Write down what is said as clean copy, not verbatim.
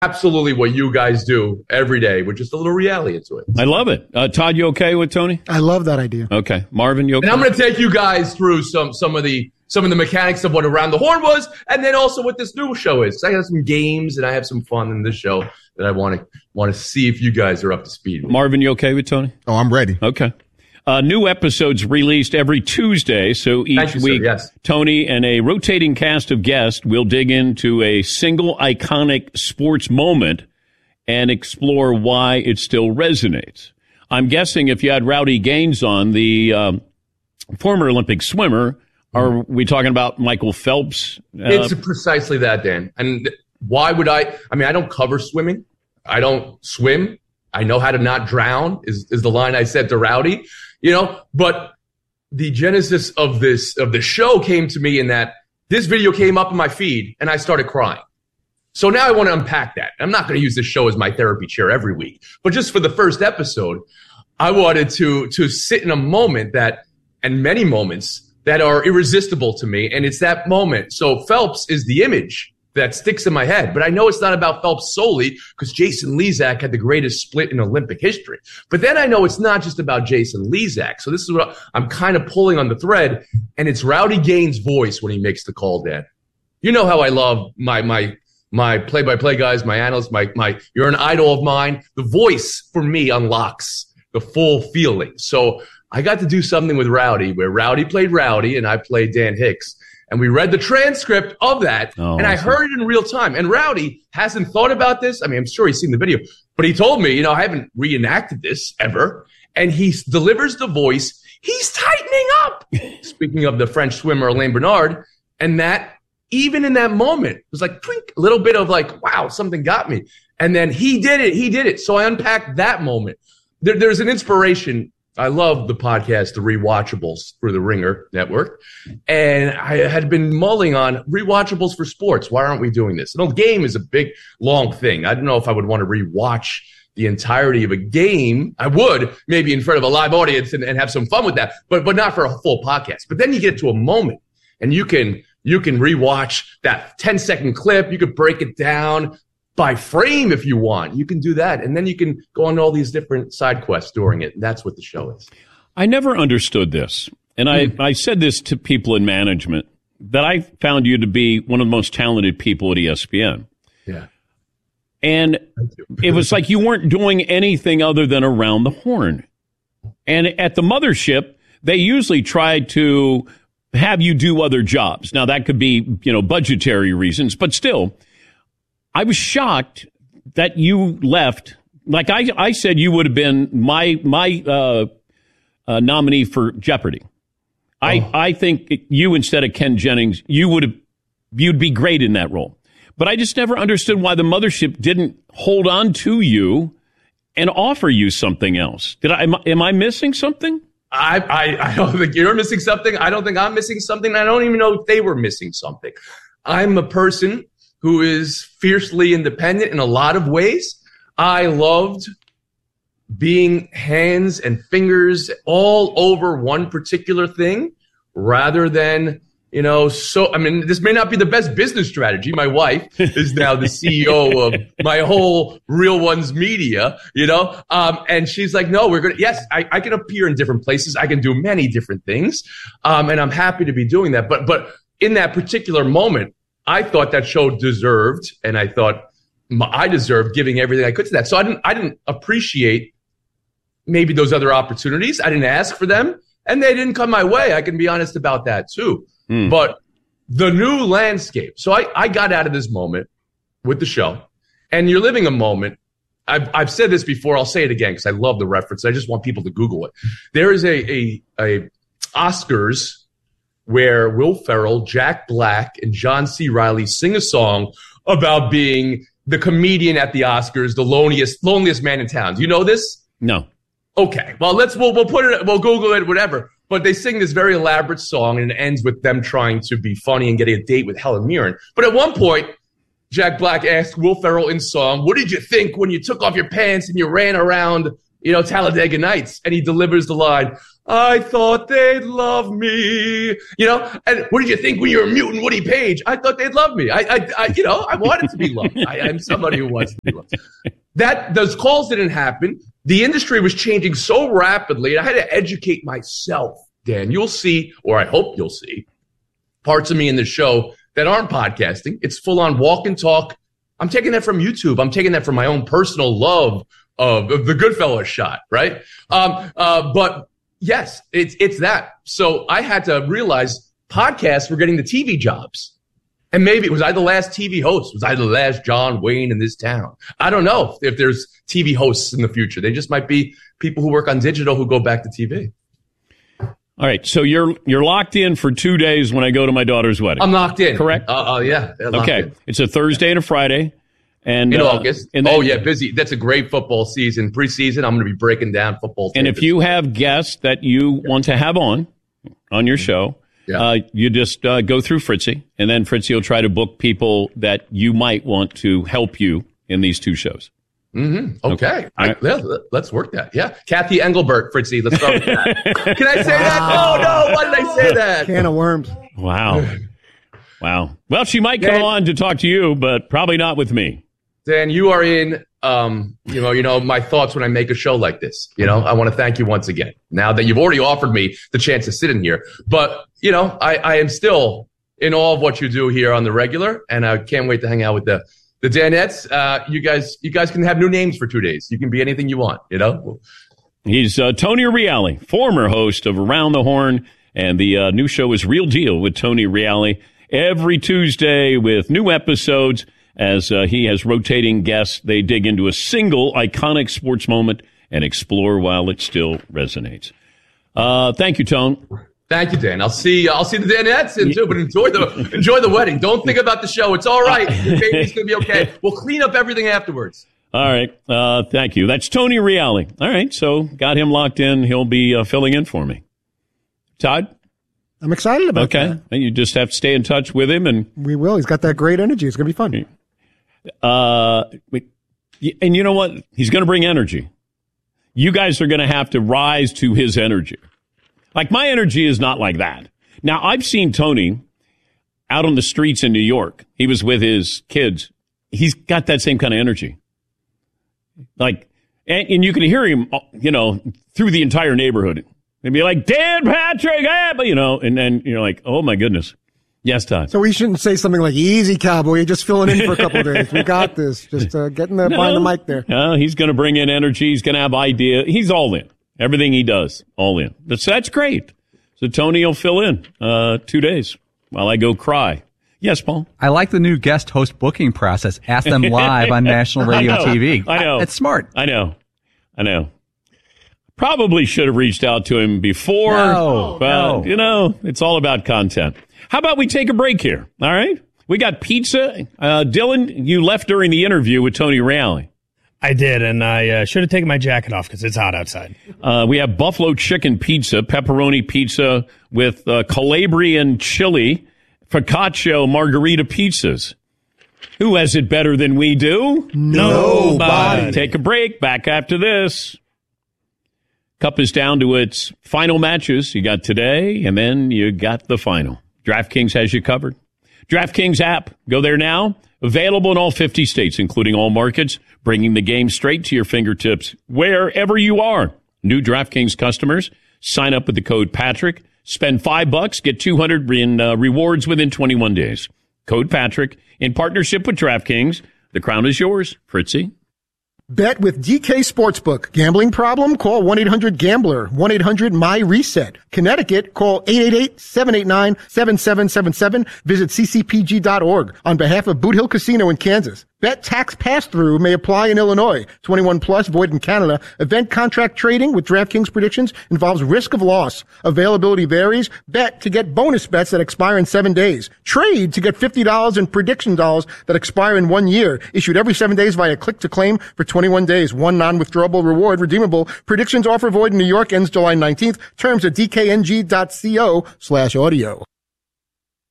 absolutely what you guys do every day with just a little reality into it. I love it. Todd, you okay with Tony? I love that idea. Okay. Marvin, you okay? And I'm going to take you guys through some of the mechanics of what Around the Horn was, and then also what this new show is. I have some games and I have some fun in this show that I want to see if you guys are up to speed with. Marvin, you okay with Tony? Oh, I'm ready. Okay. New episodes released every Tuesday, so each week, yes. Tony and a rotating cast of guests will dig into a single iconic sports moment and explore why it still resonates. I'm guessing if you had Rowdy Gaines on, the former Olympic swimmer, are we talking about Michael Phelps? It's precisely that, Dan. And why would I mean, I don't cover swimming. I don't swim. I know how to not drown is the line I said to Rowdy, but the genesis of the show came to me in that this video came up in my feed and I started crying. So now I want to unpack that. I'm not going to use this show as my therapy chair every week, but just for the first episode, I wanted to sit in a moment and many moments that are irresistible to me. And it's that moment. So Phelps is the image that sticks in my head. But I know it's not about Phelps solely because Jason Lezak had the greatest split in Olympic history. But then I know it's not just about Jason Lezak. So this is what I'm kind of pulling on the thread. And it's Rowdy Gaines' voice when he makes the call, Dan. You know how I love my play-by-play guys, my analysts, you're an idol of mine. The voice for me unlocks the full feeling. So I got to do something with Rowdy where Rowdy played Rowdy and I played Dan Hicks. And we read the transcript of that, and I heard it in real time. And Rowdy hasn't thought about this. I mean, I'm sure he's seen the video, but he told me, I haven't reenacted this ever. And he delivers the voice. He's tightening up. Speaking of the French swimmer, Alain Bernard, and that even in that moment, it was like, twink, a little bit of like, wow, something got me. And then he did it. So I unpacked that moment. There's an inspiration. I love the podcast, The Rewatchables, through the Ringer Network. And I had been mulling on rewatchables for sports. Why aren't we doing this? Game is a big, long thing. I don't know if I would want to rewatch the entirety of a game. I would, maybe in front of a live audience and have some fun with that, but not for a full podcast. But then you get to a moment and you can rewatch that 10-second clip. You could break it down by frame if you want. You can do that. And then you can go on all these different side quests during it. And that's what the show is. I never understood this. And I said this to people in management, that I found you to be one of the most talented people at ESPN. Yeah. And it was like you weren't doing anything other than Around the Horn. And at the mothership, they usually tried to have you do other jobs. Now, that could be, budgetary reasons, but still, I was shocked that you left. Like I said, you would have been my nominee for Jeopardy. I think you, instead of Ken Jennings, you'd be great in that role. But I just never understood why the mothership didn't hold on to you and offer you something else. Am I missing something? I don't think you're missing something. I don't think I'm missing something. I don't even know if they were missing something. I'm a person who is fiercely independent in a lot of ways. I loved being hands and fingers all over one particular thing rather than, this may not be the best business strategy. My wife is now the CEO of my whole Real Ones Media, and she's like, no, I can appear in different places. I can do many different things. And I'm happy to be doing that. But in that particular moment, I thought that show deserved, and I thought I deserved giving everything I could to that. So I didn't appreciate maybe those other opportunities. I didn't ask for them, and they didn't come my way. I can be honest about that too. But the new landscape. So I got out of this moment with the show, and you're living a moment. I've said this before. I'll say it again because I love the reference. I just want people to Google it. There is a Oscars where Will Ferrell, Jack Black, and John C. Reilly sing a song about being the comedian at the Oscars, the loneliest man in town. Do you know this? No. Okay. Well, we'll put it, we'll Google it, whatever. But they sing this very elaborate song, and it ends with them trying to be funny and getting a date with Helen Mirren. But at one point, Jack Black asked Will Ferrell in song, "What did you think when you took off your pants and you ran around, Talladega Nights?" And he delivers the line, I thought they'd love me. And what did you think when you were muting Woody Page? I thought they'd love me. I wanted to be loved. I'm somebody who wants to be loved. Those calls didn't happen. The industry was changing so rapidly, and I had to educate myself, Dan. You'll see, or I hope you'll see, parts of me in the show that aren't podcasting. It's full on walk and talk. I'm taking that from YouTube. I'm taking that from my own personal love of the Goodfellas shot, right? But yes, it's that. So I had to realize podcasts were getting the TV jobs. And maybe, was I the last TV host? Was I the last John Wayne in this town? I don't know if there's TV hosts in the future. They just might be people who work on digital who go back to TV. All right, so you're locked in for 2 days when I go to my daughter's wedding. I'm locked in. Correct? Yeah. Okay, in. It's a Thursday and a Friday. And in August. Busy. That's a great football season. Preseason, I'm going to be breaking down football. And if you have guests that you want to have on your show, you just go through Fritzy, and then Fritzy will try to book people that you might want to help you in these 2 shows. Mm-hmm. Okay. Let's work that. Yeah. Kathy Engelbert, Fritzy. Let's start with that. Can I say that? Oh, no. Why did I say that? Can of worms. Wow. Well, she might come on to talk to you, but probably not with me. Dan, you are in, my thoughts when I make a show like this. I want to thank you once again. Now that you've already offered me the chance to sit in here, but I am still in awe of what you do here on the regular, and I can't wait to hang out with the Danettes. You guys can have new names for 2 days. You can be anything you want. He's Tony Reale, former host of Around the Horn, and the new show is Real Deal with Tony Reale every Tuesday with new episodes. As he has rotating guests, they dig into a single iconic sports moment and explore while it still resonates. Thank you, Tone. Thank you, Dan. I'll see the Danettes too, but enjoy the wedding. Don't think about the show. It's all right. The baby's gonna be okay. We'll clean up everything afterwards. All right. Thank you. That's Tony Reale. All right. So got him locked in. He'll be filling in for me. Todd? I'm excited about that. Okay. You just have to stay in touch with him, and we will. He's got that great energy. It's gonna be fun. And you know what? He's going to bring energy. You guys are going to have to rise to his energy. Like, my energy is not like that. Now, I've seen Tony out on the streets in New York. He was with his kids. He's got that same kind of energy. Like, and you can hear him, through the entire neighborhood. They'd be like, Dan Patrick, and then you're like, oh my goodness. Yes, Todd. So we shouldn't say something like, easy, cowboy, you're just filling in for a couple of days. We got this. Just behind the mic there. No, he's going to bring in energy. He's going to have idea. He's all in. Everything he does, all in. That's great. So Tony will fill in 2 days while I go cry. Yes, Paul? I like the new guest host booking process. Ask them live on national radio TV. I know. It's smart. I know. Probably should have reached out to him before. No. It's all about content. How about we take a break here? All right. We got pizza. Dylan, you left during the interview with Tony Reale. I did, and I should have taken my jacket off because it's hot outside. We have buffalo chicken pizza, pepperoni pizza with Calabrian chili, focaccia margarita pizzas. Who has it better than we do? Nobody. Take a break. Back after this. Cup is down to its final matches. You got today, and then you got the final. DraftKings has you covered. DraftKings app. Go there now. Available in all 50 states, including all markets, bringing the game straight to your fingertips wherever you are. New DraftKings customers, sign up with the code Patrick. Spend $5, get $200 in rewards within 21 days. Code Patrick in partnership with DraftKings. The crown is yours, Fritzy. Bet with DK Sportsbook. Gambling problem? Call 1-800-GAMBLER. 1-800-MY-RESET. Connecticut, call 888-789-7777. Visit ccpg.org. On behalf of Boot Hill Casino in Kansas. Bet tax pass-through may apply in Illinois. 21 plus, void in Canada. Event contract trading with DraftKings predictions involves risk of loss. Availability varies. Bet to get bonus bets that expire in 7 days. Trade to get $50 in prediction dollars that expire in 1 year. Issued every 7 days via click to claim for 21 days. One non-withdrawable reward redeemable. Predictions offer void in New York ends July 19th. Terms at dkng.co/audio.